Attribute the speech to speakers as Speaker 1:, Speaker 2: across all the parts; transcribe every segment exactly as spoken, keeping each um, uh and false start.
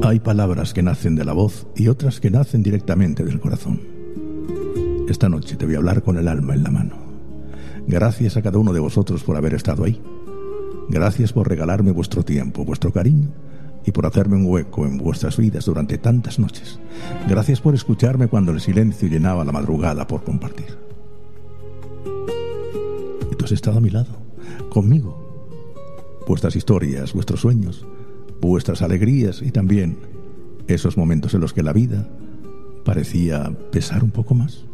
Speaker 1: Hay palabras que nacen de la voz y otras que nacen directamente del corazón. Esta noche te voy a hablar con el alma en la mano. Gracias a cada uno de vosotros por haber estado ahí. Gracias por regalarme vuestro tiempo, vuestro cariño y por hacerme un hueco en vuestras vidas durante tantas noches. Gracias por escucharme cuando el silencio llenaba la madrugada por compartir. Y tú has estado a mi lado, conmigo. Vuestras historias, vuestros sueños, vuestras alegrías y también esos momentos en los que la vida parecía pesar un poco más.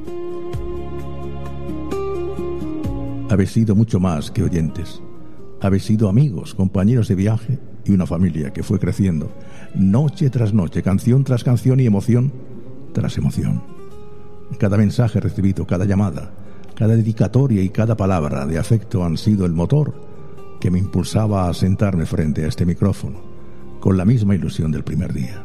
Speaker 1: Habéis sido mucho más que oyentes. Habéis sido amigos, compañeros de viaje y una familia que fue creciendo noche tras noche, canción tras canción y emoción tras emoción. Cada mensaje recibido, cada llamada, cada dedicatoria y cada palabra de afecto han sido el motor que me impulsaba a sentarme frente a este micrófono con la misma ilusión del primer día.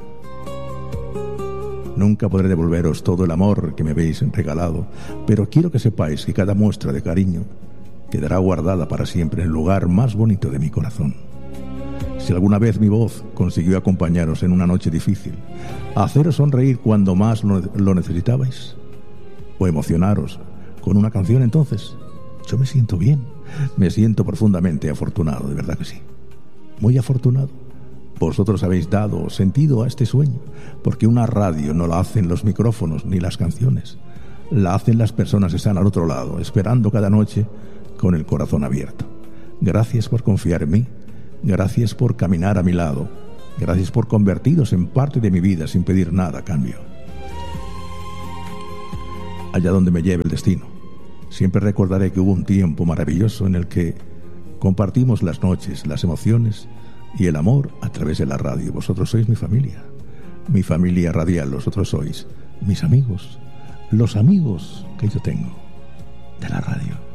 Speaker 1: Nunca podré devolveros todo el amor que me habéis regalado, pero quiero que sepáis que cada muestra de cariño quedará guardada para siempre en el lugar más bonito de mi corazón. Si alguna vez mi voz consiguió acompañaros en una noche difícil, haceros sonreír cuando más lo, lo necesitabais, o emocionaros con una canción, entonces yo me siento bien, me siento profundamente afortunado, de verdad que sí, muy afortunado. Vosotros habéis dado sentido a este sueño, porque una radio no la hacen los micrófonos ni las canciones, la hacen las personas que están al otro lado, esperando cada noche con el corazón abierto. Gracias por confiar en mí, gracias por caminar a mi lado, gracias por convertiros en parte de mi vida sin pedir nada a cambio. Allá donde me lleve el destino, siempre recordaré que hubo un tiempo maravilloso en el que compartimos las noches, las emociones y el amor a través de la radio. Vosotros sois mi familia, mi familia radial, vosotros sois mis amigos, los amigos que yo tengo de la radio.